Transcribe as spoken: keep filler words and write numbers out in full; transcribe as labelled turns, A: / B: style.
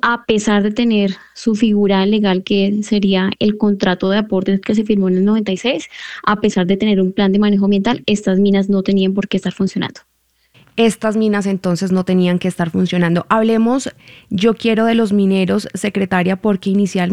A: a pesar de tener su figura legal, que sería el contrato de aportes que se firmó en el noventa y seis, a pesar de tener un plan de manejo ambiental, estas minas no tenían por qué estar funcionando.
B: Estas minas entonces no tenían que estar funcionando. Hablemos, yo quiero de los mineros, secretaria, porque inicialmente